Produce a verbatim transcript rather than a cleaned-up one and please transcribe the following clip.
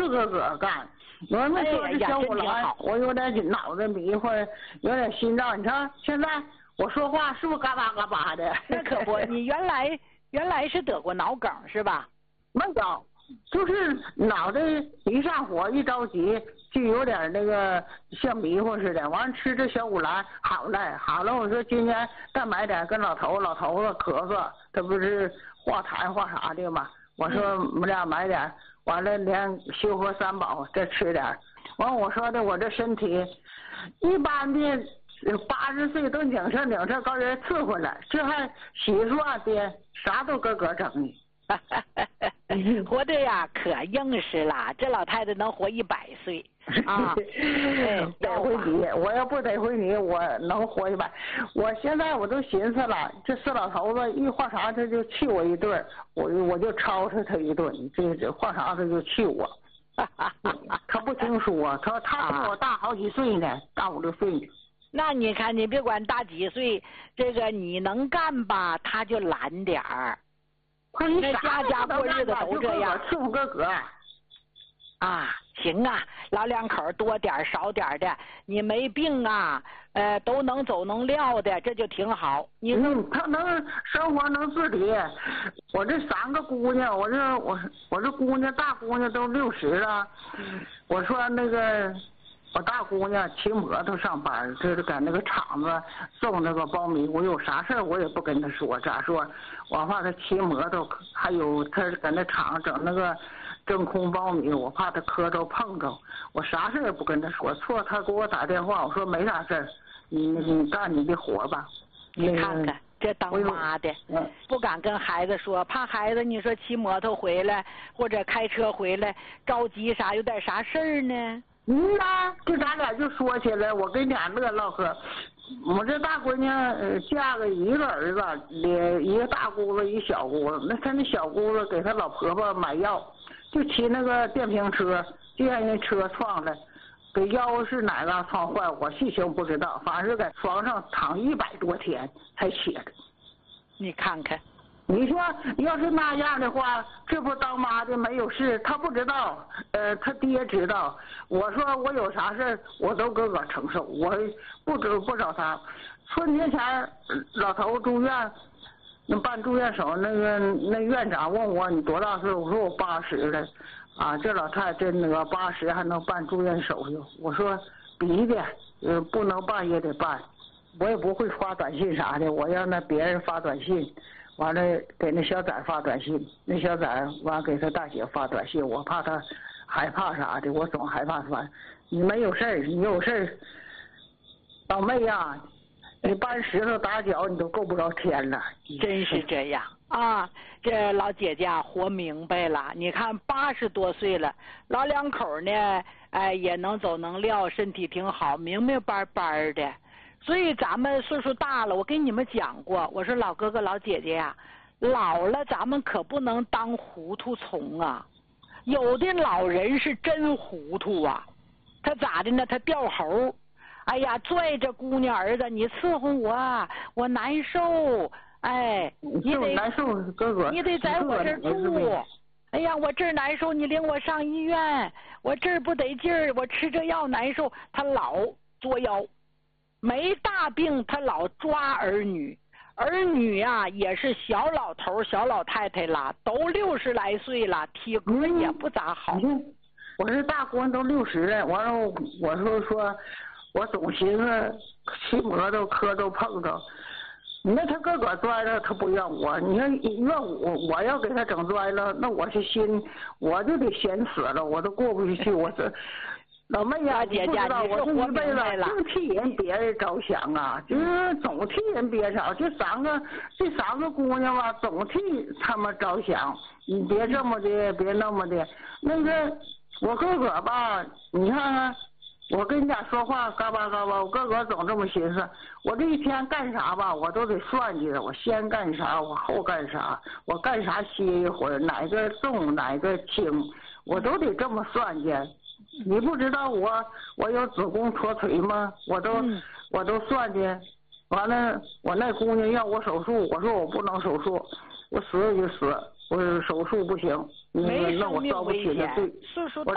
个个干。我们说这小五郎，我有点脑子迷糊，有点心脏。你看现在我说话是不是嘎巴嘎巴的？ 那可不，你原来原来是得过脑梗是吧？ 没有，就是脑袋一上火一着急就有点那个像迷糊似的。完了吃这小五郎好了好了，我说今年再买点跟老头老头子咳嗽，他不是化痰化啥的嘛。我说我们俩买点。完了，连修和三宝再吃点。完，我说的我这身体，一般的八十岁都拧上拧上高人伺候了，这还洗涮的啥都个个整呢。 活的呀可硬实了，这老太太能活一百岁啊！ 得回你，我要不得回你，我能活一百。我现在我都寻思了，这四老头子一话啥他就气我一顿，我我就抄他他一顿，这这话啥他就气我。他不听说，他他比我大好几岁呢，大五六岁呢。 那你看，你别管大几岁，这个你能干吧，他就懒点儿。那家家过日子都这样， 伺候个个啊，行啊，老两口多点少点的，你没病啊，呃，都能走能撂的，这就挺好。你说、 嗯、他能生活能自理。我这三个姑娘，我这我我这姑娘大姑娘都六十了，我说那个。我大姑娘骑摩托上班，这是在那个厂子种那个苞米。我有啥事我也不跟她说，咋说？我怕她骑摩托，还有她在那厂整那个真空苞米，我怕她磕着碰着。我啥事也不跟她说。错，她给我打电话，我说没啥事儿，你你干你的活吧。 你看看这当妈的，不敢跟孩子说，怕孩子你说骑摩托回来或者开车回来着急啥，有点啥事儿呢？ 嗯呐，这咱俩就说起来，我跟俩乐唠嗑。我这大闺娘呃嫁个一个儿子，连一个大姑子一小姑子。那她那小姑子给她老婆婆买药，就骑那个电瓶车，就让人车撞了，给腰是哪个撞坏，我细情不知道，反正是在床上躺一百多天才起来。 你看看。 你说要是那样的话，这不当妈的没有事，他不知道，呃，他爹知道。我说我有啥事我都个个承受，我不知不找他。春节前老头住院，那办住院手那个那院长问我你多大岁，我说我八十了，啊，这老太太真那个八十还能办住院手续，我说逼的，呃，不能办也得办，我也不会发短信啥的，我让那别人发短信。完了给那小崽发短信，那小崽完给他大姐发短信，我怕他害怕啥的，我总害怕说你没有事儿，你有事儿，老妹呀，你搬石头打脚你都够不着天了。 真是这样啊！这老姐姐啊活明白了，你看八十多岁了，老两口呢，哎也能走能撂，身体挺好，明明白白的。所以咱们岁数大了，我跟你们讲过，我说老哥哥老姐姐呀、啊，老了咱们可不能当糊涂虫啊。有的老人是真糊涂啊，他咋的呢？他掉猴，哎呀，拽着姑娘儿子，你伺候我，我难受，哎，你得难受，哥哥， 你得在我这儿住。哎呀，我这儿难受，你领我上医院，我这儿不得劲儿，我吃这药难受，他老作妖。没大病他老抓儿女，儿女呀、啊、也是小老头小老太太了，都六十来岁了，体格也不咋好。 嗯、我这大姑娘都六十了，完了我说说，我总寻思骑摩托磕着碰着，你那他个个拽了，他不怨我，你看怨我，我要给他整拽了，那我是心我就得闲死了，我都过不去，我这。老妹呀、啊，你不知道，我这一辈子就替人别人着想啊，就是总替人别着。这三个这三个姑娘吧，总替他们着想。你别这么的，别那么的。那个我哥哥吧，你看看，我跟你俩说话嘎巴嘎巴，我哥哥总这么寻思。我这一天干啥吧，我都得算计着，我先干啥，我后干啥，我干啥歇一会儿，哪个重哪个轻，我都得这么算计。你不知道我我有子宫脱垂吗？我都、嗯、我都算计，完了我那姑娘要我手术，我说我不能手术，我死就死，我手术不行， 没那我遭不起那罪。 岁数大